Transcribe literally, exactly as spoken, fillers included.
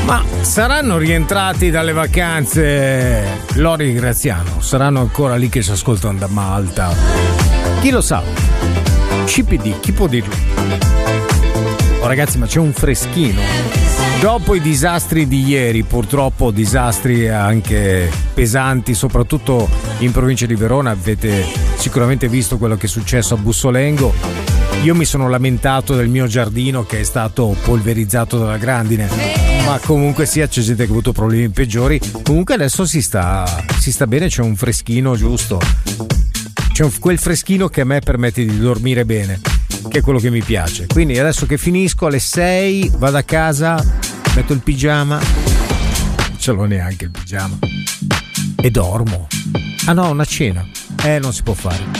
Ma saranno rientrati dalle vacanze Lori e Graziano? Saranno ancora lì che si ascoltano da Malta? Chi lo sa? C P D, chi può dirlo? Oh ragazzi, ma c'è un freschino. Dopo i disastri di ieri, purtroppo disastri anche pesanti, soprattutto in provincia di Verona, avete sicuramente visto quello che è successo a Bussolengo. Io mi sono lamentato del mio giardino che è stato polverizzato dalla grandine, ma comunque sia, c'è gente che ha avuto problemi peggiori. Comunque adesso si sta, si sta bene, c'è un freschino giusto, c'è un, quel freschino che a me permette di dormire bene, che è quello che mi piace. Quindi adesso che finisco alle sei vado a casa, metto il pigiama, non ce l'ho neanche il pigiama, e dormo. Ah no, una cena, eh non si può fare.